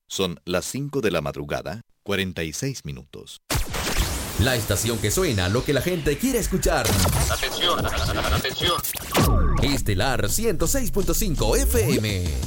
Son las 5 de la madrugada, 46 minutos. La estación que suena lo que la gente quiere escuchar. Atención, atención. Estelar 106.5 FM.